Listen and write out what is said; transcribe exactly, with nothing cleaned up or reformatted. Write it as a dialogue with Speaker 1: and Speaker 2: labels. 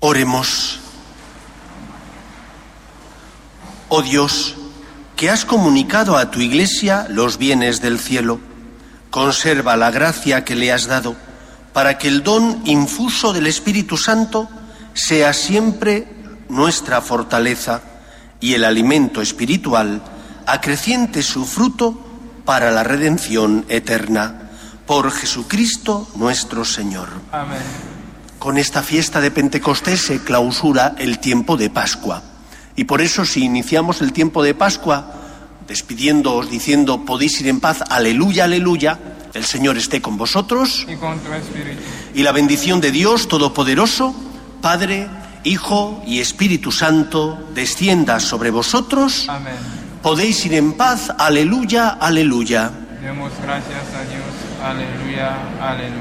Speaker 1: Oremos. Oh Dios, que has comunicado a tu Iglesia los bienes del cielo, conserva la gracia que le has dado, para que el don infuso del Espíritu Santo sea siempre nuestra fortaleza y el alimento espiritual acreciente su fruto para la redención eterna. Por Jesucristo nuestro Señor.
Speaker 2: Amén.
Speaker 1: Con esta fiesta de Pentecostés se clausura el tiempo de Pascua. Y por eso, si iniciamos el tiempo de Pascua despidiéndoos diciendo podéis ir en paz, aleluya, aleluya, el Señor esté con vosotros.
Speaker 2: Y con tu espíritu.
Speaker 1: Y la bendición de Dios Todopoderoso, Padre, Hijo y Espíritu Santo, descienda sobre vosotros.
Speaker 2: Amén.
Speaker 1: Podéis ir en paz, aleluya, aleluya.
Speaker 2: Demos gracias a Dios. Aleluya, aleluya.